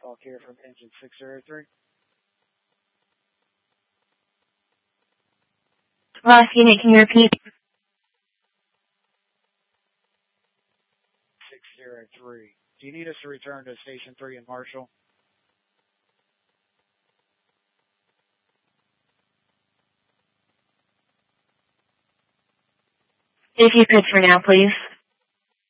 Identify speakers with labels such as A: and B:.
A: call care from engine 603.
B: Ross unit, can you repeat?
A: 603. Do you need us to return to Station 3 in Marshall?
B: If you could for now, please.